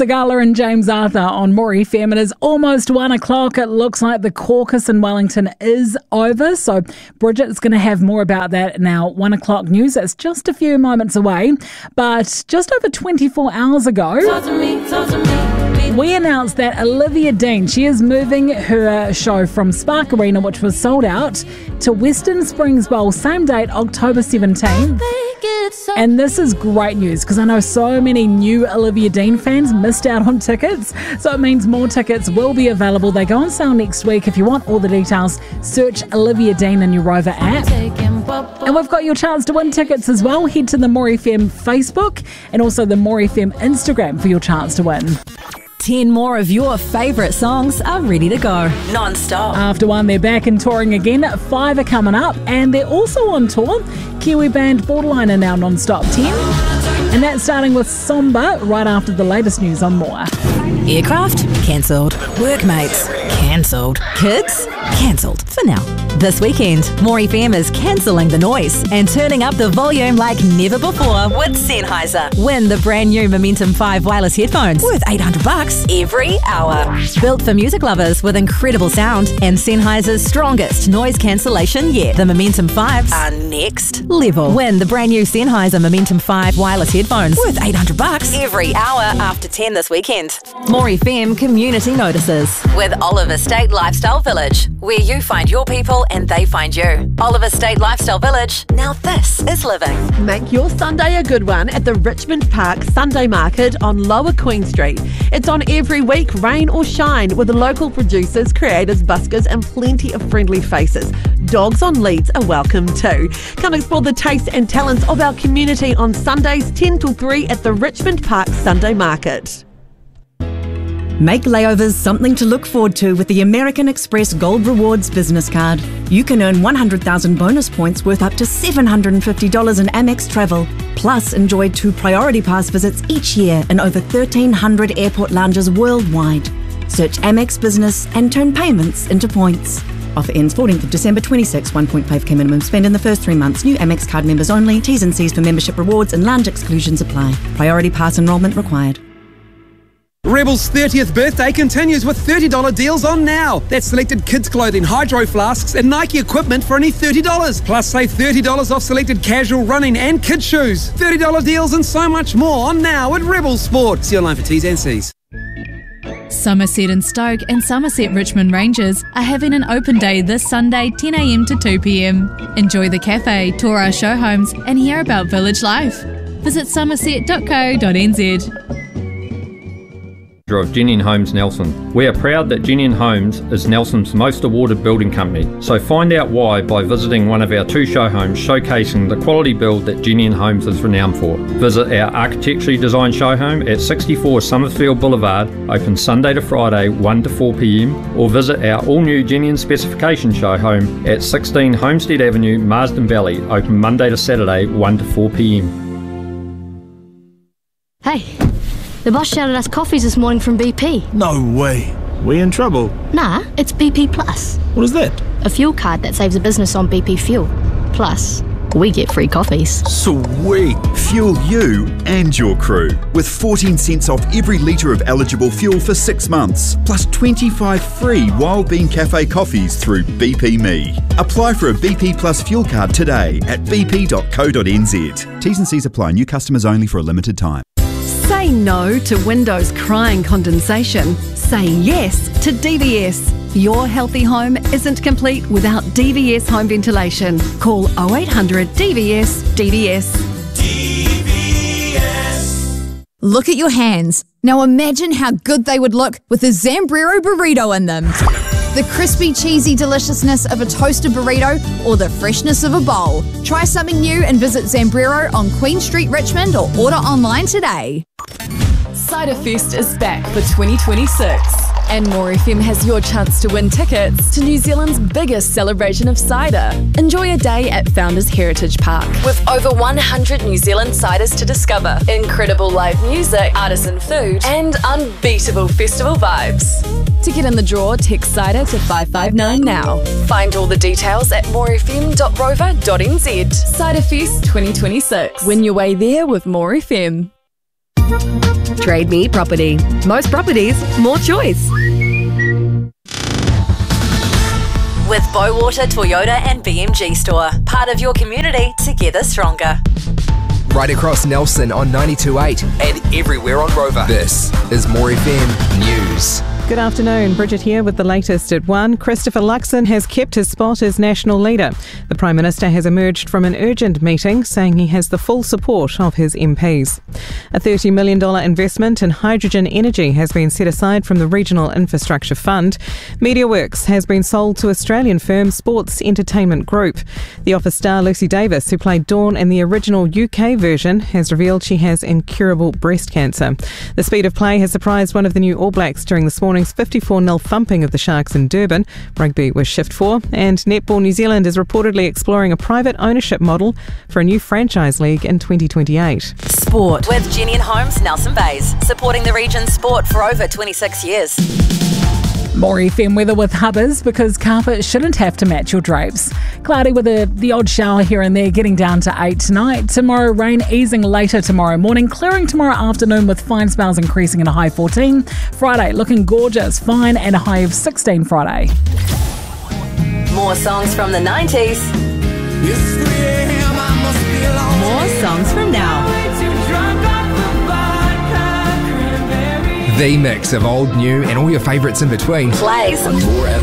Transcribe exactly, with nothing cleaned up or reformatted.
Sigala and James Arthur on More F M. It is almost one o'clock. It looks like the caucus in Wellington is over. So Bridget's going to have more about that in our one o'clock news. It's just a few moments away. But just over twenty-four hours ago, talk to me, talk to me. we announced that Olivia Dean, she is moving her show from Spark Arena, which was sold out, to Western Springs Bowl, same date, October seventeenth. And this is great news because I know so many new Olivia Dean fans missed out on tickets. So it means more tickets will be available. They go on sale next week. If you want all the details, search Olivia Dean in your Rover app. And we've got your chance to win tickets as well. Head to the More F M Facebook and also the More F M Instagram for your chance to win. Ten more of your favourite songs are ready to go, non-stop. After one, they're back and touring again. Five are coming up, and they're also on tour. Kiwi band Borderline are now non-stop ten. And that's starting with Somba right after the latest news on More. Aircraft? Cancelled. Workmates? Cancelled. Kids? Cancelled. For now. This weekend, More F M is cancelling the noise and turning up the volume like never before with Sennheiser. Win the brand new Momentum five wireless headphones worth eight hundred bucks every hour. Built for music lovers with incredible sound and Sennheiser's strongest noise cancellation yet. The Momentum fives are next level. Win the brand new Sennheiser Momentum five wireless headphones worth eight hundred bucks every hour after ten this weekend. More F M community notices with Oliver State Lifestyle Village, where you find your people and they find you. Oliver State Lifestyle Village. Now this is living. Make your Sunday a good one at the Richmond Park Sunday Market on Lower Queen Street. It's on every week, rain or shine, with the local producers, creators, buskers and plenty of friendly faces. Dogs on leads are welcome too. Come explore the tastes and talents of our community on Sundays ten till three at the Richmond Park Sunday Market. Make layovers something to look forward to with the American Express Gold Rewards business card. You can earn one hundred thousand bonus points worth up to seven hundred fifty dollars in Amex travel. Plus, enjoy two Priority Pass visits each year in over thirteen hundred airport lounges worldwide. Search Amex Business and turn payments into points. Offer ends fourteenth of December twenty-six. one point five k minimum spend in the first three months. New Amex card members only. T's and C's for membership rewards and lounge exclusions apply. Priority Pass enrolment required. Rebel's thirtieth birthday continues with thirty dollars deals on now. That's selected kids' clothing, hydro flasks and Nike equipment for only thirty dollars. Plus save thirty dollars off selected casual, running and kids' shoes. thirty dollars deals and so much more on now at Rebel Sport. See online for T's and C's. Somerset and Stoke and Somerset Richmond Rangers are having an open day this Sunday ten a m to two p m. Enjoy the cafe, tour our show homes and hear about village life. Visit somerset dot co dot n z. Of Genian Homes Nelson. We are proud that Genian Homes is Nelson's most awarded building company, so find out why by visiting one of our two show homes showcasing the quality build that Genian Homes is renowned for. Visit our architecturally designed show home at sixty-four Summerfield Boulevard, open Sunday to Friday one to four p m, or visit our all-new Genian specification show home at sixteen Homestead Avenue, Marsden Valley, open Monday to Saturday one to four p m. Hey, the boss shouted us coffees this morning from B P. No way. We in trouble? Nah, it's B P Plus. What is that? A fuel card that saves a business on B P fuel. Plus, we get free coffees. Sweet. Fuel you and your crew with fourteen cents off every litre of eligible fuel for six months. Plus twenty-five free Wild Bean Cafe coffees through B P Me. Apply for a B P Plus fuel card today at b p dot co dot n z. T's and C's apply. New customers only for a limited time. Say no to windows crying condensation. Say yes to D V S. Your healthy home isn't complete without D V S home ventilation. Call oh eight hundred D V S D V S. D V S. Look at your hands. Now imagine how good they would look with a Zambrero burrito in them. The crispy, cheesy deliciousness of a toasted burrito or the freshness of a bowl. Try something new and visit Zambrero on Queen Street, Richmond, or order online today. Ciderfest is back for twenty twenty-six. And More F M has your chance to win tickets to New Zealand's biggest celebration of cider. Enjoy a day at Founders Heritage Park with over one hundred New Zealand ciders to discover, incredible live music, artisan food, and unbeatable festival vibes. To get in the draw, text cider to five five nine now. Find all the details at more f m dot rover dot n z. Ciderfest twenty twenty-six. Win your way there with More F M. Trade Me Property. Most properties, more choice. With Bowater Toyota and B M G Store. Part of your community, together stronger. Right across Nelson on ninety-two point eight and everywhere on Rover. This is More F M News. Good afternoon, Bridget here with the latest at one. Christopher Luxon has kept his spot as national leader. The Prime Minister has emerged from an urgent meeting saying he has the full support of his M Ps. A thirty million dollars investment in hydrogen energy has been set aside from the Regional Infrastructure Fund. MediaWorks has been sold to Australian firm Sports Entertainment Group. The Office star Lucy Davis, who played Dawn in the original U K version, has revealed she has incurable breast cancer. The speed of play has surprised one of the new All Blacks during this morning's fifty-four nil thumping of the Sharks in Durban. Rugby was shift four, and Netball New Zealand is reportedly exploring a private ownership model for a new franchise league in twenty twenty-eight. Sport with Jenny and Holmes Nelson Bays, supporting the region's sport for over twenty-six years. More F M weather with Hubbers, because carpet shouldn't have to match your drapes. Cloudy with a, the odd shower here and there, getting down to eight tonight. Tomorrow, rain easing later tomorrow morning, clearing tomorrow afternoon with fine spells increasing in a high fourteen. Friday, looking gorgeous, fine and a high of sixteen Friday. More songs from the nineties. More songs from now. The mix of old, new, and all your favourites in between. Plays. On More